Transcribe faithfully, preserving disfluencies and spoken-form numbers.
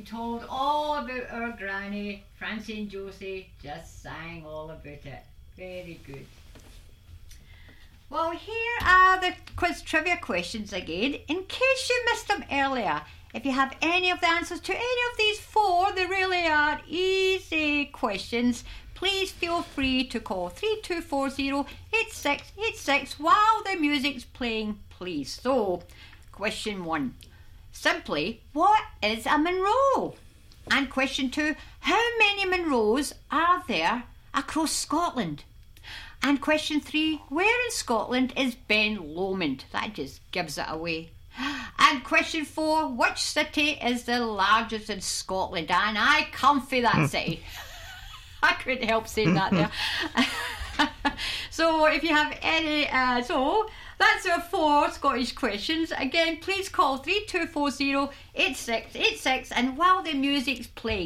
been told all about our granny. Francie and Josie just sang all about it. Very good. Well, here are the quiz trivia questions again, in case you missed them earlier. If you have any of the answers to any of these four, they really are easy questions, please feel free to call three two four zero, eight six eight six while the music's playing, please. So, question one. Simply, what is a Munro? And question two, how many Munros are there across Scotland? And question three, where in Scotland is Ben Lomond? That just gives it away. And question four, which city is the largest in Scotland? And I come for that city. I couldn't help saying that there. So if you have any, uh, so that's our four Scottish questions. Again, please call three two four zero, eight six eight six and while the music's playing,